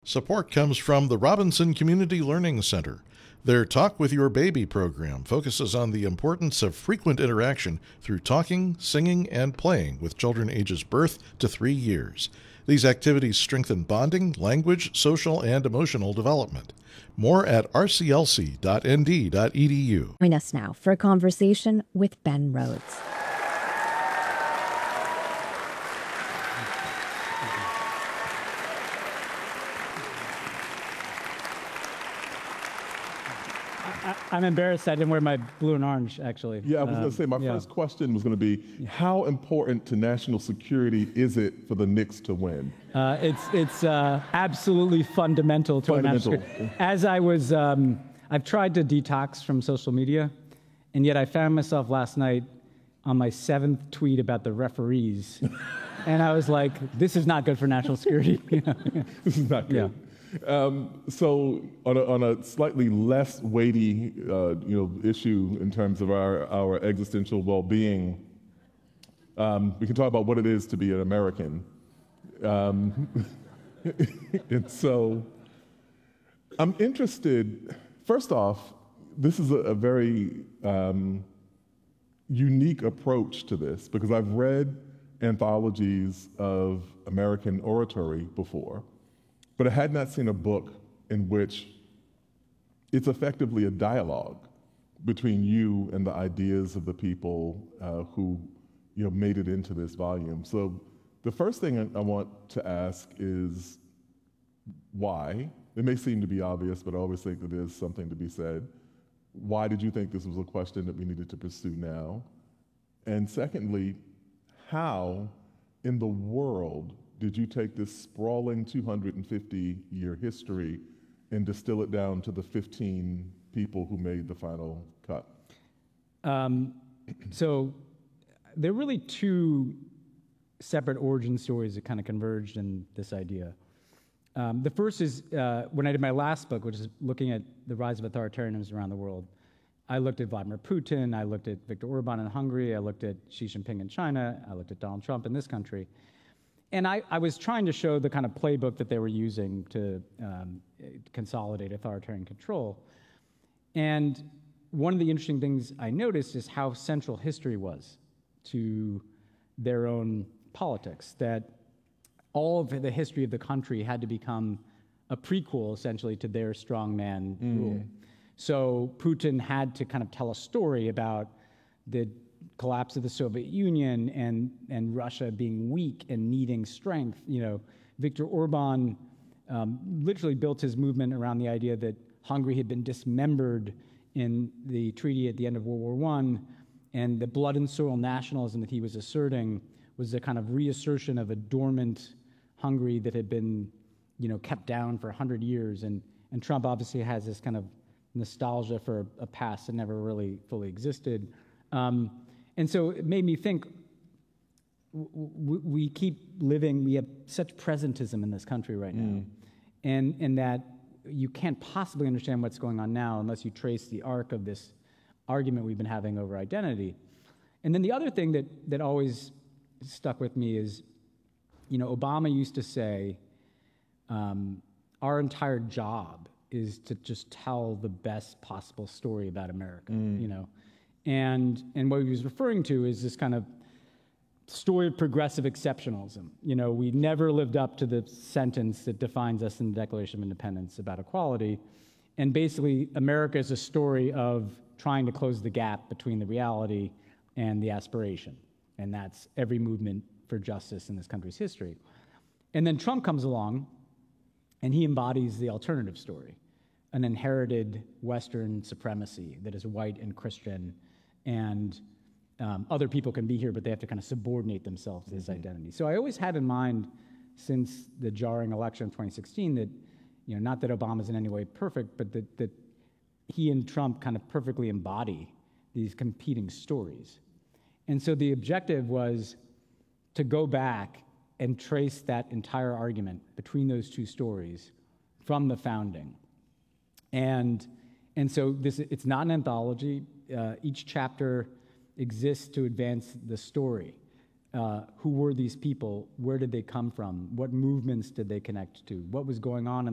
Support comes from the Robinson Community Learning Center. Their Talk with Your Baby program focuses on the importance of frequent interaction through talking, singing, and playing with children ages birth to 3 years. These activities strengthen bonding, language, social, and emotional development. More at rclc.nd.edu. Join us now for a conversation with Ben Rhodes. I'm embarrassed I didn't wear my blue and orange, actually. Yeah, I was going to say, my first question was going to be, how important to national security is it for the Knicks to win? It's absolutely fundamental to our national security. As I was, I've tried to detox from social media, and yet I found myself last night on my 7th tweet about the referees. And I was like, this is not good for national security. This is not good. Yeah. So on a slightly less weighty issue in terms of our existential well-being, we can talk about what it is to be an American. And so I'm interested, first off, this is a very unique approach to this, because I've read anthologies of American oratory before, but I had not seen a book in which it's effectively a dialogue between you and the ideas of the people who made it into this volume. So the first thing I want to ask is why? It may seem to be obvious, but I always think that there's something to be said. Why did you think this was a question that we needed to pursue now? And secondly, how in the world did you take this sprawling 250-year history and distill it down to the 15 people who made the final cut? So there are really two separate origin stories that kind of converged in this idea. The first is when I did my last book, which is looking at the rise of authoritarianism around the world. I looked at Vladimir Putin, I looked at Viktor Orban in Hungary, I looked at Xi Jinping in China, I looked at Donald Trump in this country. And I was trying to show the kind of playbook that they were using to consolidate authoritarian control. And one of the interesting things I noticed is how central history was to their own politics, that all of the history of the country had to become a prequel, essentially, to their strongman rule. So Putin had to kind of tell a story about the collapse of the Soviet Union and Russia being weak and needing strength. Viktor Orban literally built his movement around the idea that Hungary had been dismembered in the treaty at the end of World War I, and the blood and soil nationalism that he was asserting was a kind of reassertion of a dormant Hungary that had been, kept down for 100 years. And Trump obviously has this kind of nostalgia for a past that never really fully existed. And so it made me think, we keep living, we have such presentism in this country right now, and that you can't possibly understand what's going on now unless you trace the arc of this argument we've been having over identity. And then the other thing that always stuck with me is, Obama used to say, our entire job is to just tell the best possible story about America, And what he was referring to is this kind of story of progressive exceptionalism. We never lived up to the sentence that defines us in the Declaration of Independence about equality. And basically, America is a story of trying to close the gap between the reality and the aspiration. And that's every movement for justice in this country's history. And then Trump comes along, and he embodies the alternative story, an inherited Western supremacy that is white and Christian, and other people can be here, but they have to kind of subordinate themselves to this identity. So I always had in mind, since the jarring election of 2016, that, not that Obama's in any way perfect, but that he and Trump kind of perfectly embody these competing stories. And so the objective was to go back and trace that entire argument between those two stories from the founding. And so it's not an anthology. Each chapter exists to advance the story. Who were these people? Where did they come from? What movements did they connect to? What was going on in